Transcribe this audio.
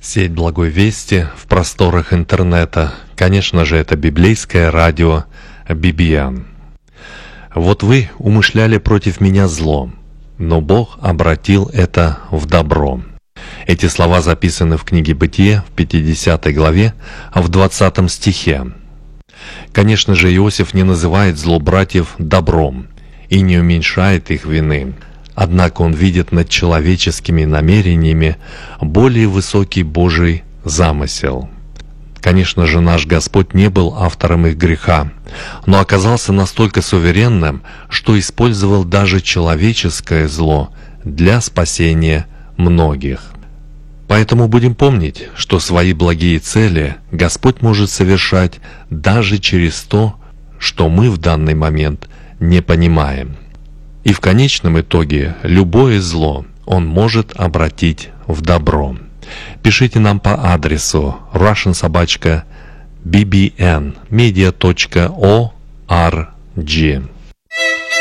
Сеть Благой Вести в просторах интернета. Конечно же, это библейское радио BBN. Вот вы умышляли против меня зло, но Бог обратил это в добро. Эти слова записаны в книге Бытие в 50 главе, в 20 стихе. Конечно же, Иосиф не называет зло братьев добром и не уменьшает их вины. Однако он видит над человеческими намерениями более высокий Божий замысел. Конечно же, наш Господь не был автором их греха, но оказался настолько суверенным, что использовал даже человеческое зло для спасения многих. Поэтому будем помнить, что свои благие цели Господь может совершать даже через то, что мы в данный момент не понимаем. И в конечном итоге любое зло Он может обратить в добро. Пишите нам по адресу russian@bbnmedia.org.